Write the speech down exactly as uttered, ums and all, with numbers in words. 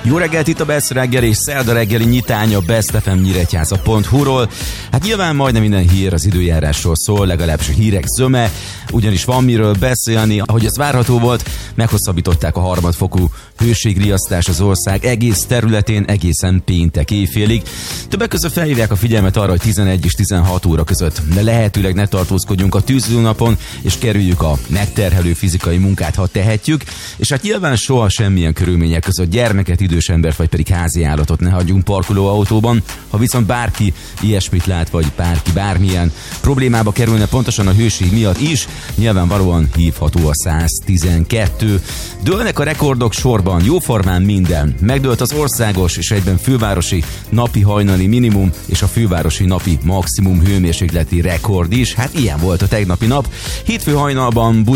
Jó reggelt, itt a Best reggel és szerda reggeli nyitánya Best ef em nyíregyháza pont hu-ról. Hát nyilván majdnem minden hír az időjárásról szól, legalábbis a hírek zöme, ugyanis van miről beszélni. Ahogy ez várható volt, meghosszabbították a harmadfokú hőségriasztás az ország egész területén egészen péntek éjfélig. Többek között felhívják a figyelmet arra, hogy tizenegy és tizenhat óra között de lehetőleg ne tartózkodjunk a tűzoltónapon, és kerüljük a megterhelő fizikai munkát, ha tehetjük. És hát nyilván soha semmilyen körülmények között gyermeket, idős embert vagy pedig házi állatot ne hagyjunk parkolóautóban. Ha viszont bárki ilyesmit lát, vagy bárki bármilyen problémába kerülne pontosan a hőség miatt is, nyilvánvalóan hívható a száz tizenkettő. Dőlnek a rekordok sorban, jóformán minden. Megdőlt az országos és egyben fővárosi napi hajnali minimum és a fővárosi napi maximum hőmérsékleti rekord is. Hát ilyen volt a tegnapi nap. Hétfő hajnalban